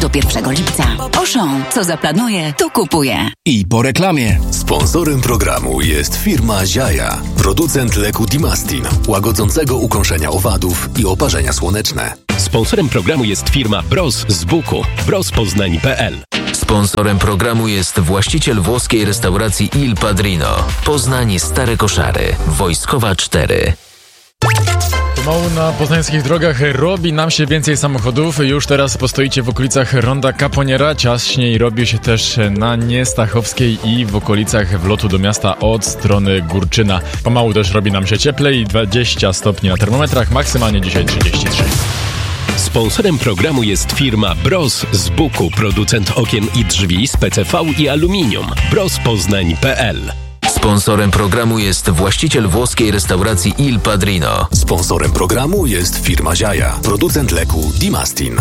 do 1 lipca. Auchan, co zaplanuje, to kupuje. I po reklamie. Sponsorem programu jest firma Ziaja, producent leku Dimastin, łagodzącego ukąszenia owadów i oparzenia słoneczne. Sponsorem programu jest firma Bros z Buku, brospoznań.pl. Sponsorem programu jest właściciel włoskiej restauracji Il Padrino. Poznań Stare Koszary, Wojskowa 4. Pomału na poznańskich drogach robi nam się więcej samochodów. Już teraz postoicie w okolicach ronda Kaponiera. Ciaśniej robi się też na Niestachowskiej i w okolicach wlotu do miasta od strony Górczyna. Pomału też robi nam się cieplej. 20 stopni na termometrach, maksymalnie dzisiaj 33. Sponsorem programu jest firma Bros z Buku, producent okien i drzwi z PCV i aluminium. brospoznań.pl. Sponsorem programu jest właściciel włoskiej restauracji Il Padrino. Sponsorem programu jest firma Ziaja, producent leku Dimastin.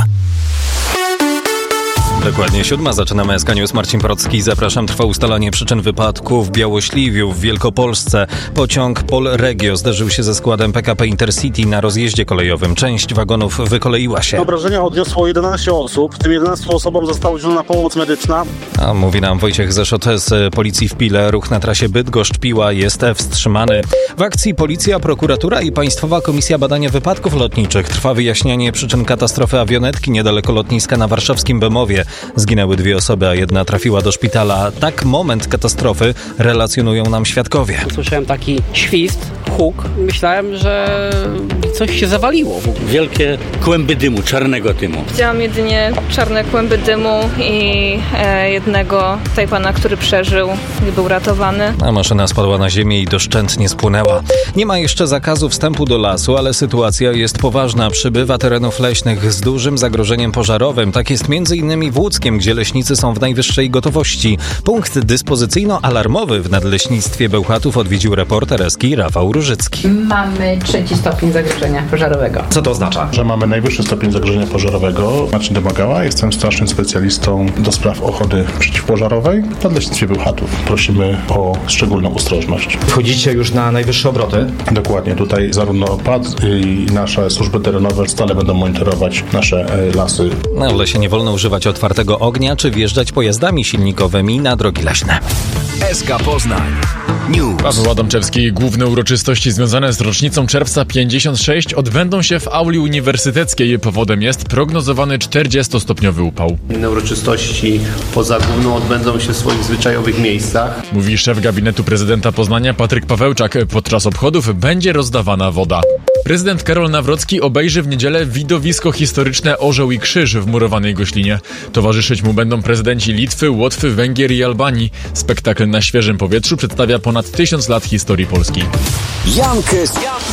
Dokładnie 7. Zaczynamy SK News. Marcin Porocki. Zapraszam. Trwa ustalanie przyczyn wypadku w Białośliwiu w Wielkopolsce. Pociąg Polregio zderzył się ze składem PKP Intercity na rozjeździe kolejowym. Część wagonów wykoleiła się. Obrażenia odniosło 11 osób. Tym 11 osobom została udzielona pomoc medyczna. A mówi nam Wojciech Zeszot z Policji w Pile. Ruch na trasie Bydgoszcz-Piła jest wstrzymany. W akcji Policja, Prokuratura i Państwowa Komisja Badania Wypadków Lotniczych. Trwa wyjaśnianie przyczyn katastrofy awionetki niedaleko lotniska na warszawskim Bemowie. Zginęły 2 osoby, a 1 trafiła do szpitala. Tak moment katastrofy relacjonują nam świadkowie. Usłyszałem taki świst, huk. Myślałem, że coś się zawaliło. Wielkie kłęby dymu, czarnego dymu. Widziałam jedynie czarne kłęby dymu i jednego tutaj pana, który przeżył i był ratowany. A maszyna spadła na ziemię i doszczętnie spłynęła. Nie ma jeszcze zakazu wstępu do lasu, ale sytuacja jest poważna. Przybywa terenów leśnych z dużym zagrożeniem pożarowym. Tak jest m.in. w Łódzkiem, gdzie leśnicy są w najwyższej gotowości. Punkt dyspozycyjno-alarmowy w Nadleśnictwie Bełchatów odwiedził reporter Eski Rafał Różycki. Mamy 3. stopień zagrożenia pożarowego. Co to oznacza? Że mamy najwyższy stopień zagrożenia pożarowego. Marcin Domagała, jestem strasznym specjalistą do spraw ochrony przeciwpożarowej w Nadleśnictwie Bełchatów. Prosimy o szczególną ostrożność. Wchodzicie już na najwyższe obroty? Dokładnie. Tutaj zarówno PAD i nasze służby terenowe stale będą monitorować nasze lasy. No, w lesie nie wolno używać otwartego ognia czy wjeżdżać pojazdami silnikowymi na drogi leśne. SK Poznań News. Paweł Adamczewski. Główne uroczystości związane z rocznicą czerwca 56 odbędą się w auli uniwersyteckiej. Powodem jest prognozowany 40-stopniowy upał. Inne uroczystości poza główną odbędą się w swoich zwyczajowych miejscach. Mówi szef gabinetu prezydenta Poznania Patryk Pawełczak. Podczas obchodów będzie rozdawana woda. Prezydent Karol Nawrocki obejrzy w niedzielę widowisko historyczne Orzeł i Krzyż w murowanej Goślinie. Towarzyszyć mu będą prezydenci Litwy, Łotwy, Węgier i Albanii. Spektakl na świeżym powietrzu przedstawia ponad 1000 lat historii Polski. Jankes,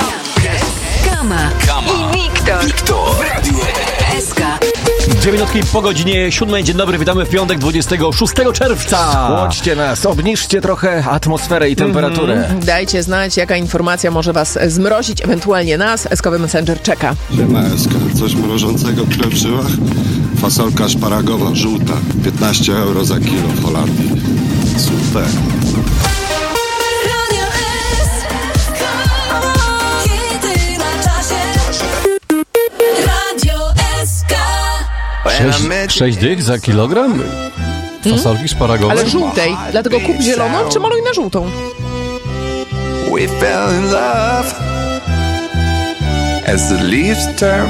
Kama i Wiktor. w Radiu SK. 2 minutki po godzinie 7. Dzień dobry, witamy w piątek 26 czerwca. Chłodźcie nas, obniżcie trochę atmosferę i temperaturę. Dajcie znać, jaka informacja może was zmrozić, ewentualnie nas. SK Messenger czeka. SK. Coś mrożącego krew w żyłach? Fasolka szparagowa, żółta. 15 euro za kilo w Holandii. Super. Sześć dych za kilogram? Fasolki szparagowe? Ale żółtej, dlatego kup zieloną czy maluj na żółtą. We fell in love as the leaves turn